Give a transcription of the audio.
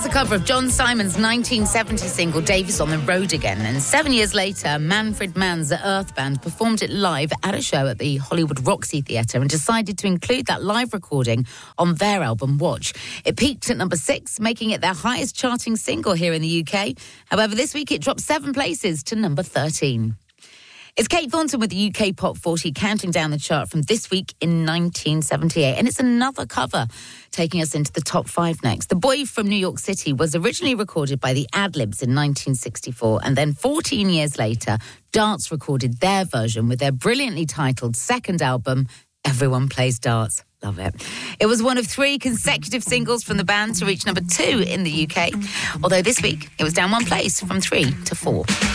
That's a cover of John Simon's 1970 single, Davis on the Road Again. And 7 years later, Manfred Mann's The Earth Band performed it live at a show at the Hollywood Roxy Theatre and decided to include that live recording on their album, Watch. It peaked at number 6, making it their highest charting single here in the UK. However, this week it dropped 7 places to number 13. It's Kate Thornton with the UK Pop 40 counting down the chart from this week in 1978. And it's another cover taking us into the top 5 next. The Boy from New York City was originally recorded by the Ad-Libs in 1964. And then 14 years later, Darts recorded their version with their brilliantly titled second album, Everyone Plays Darts. Love it. It was one of 3 consecutive singles from the band to reach number 2 in the UK. Although this week, it was down 1 place from 3 to 4.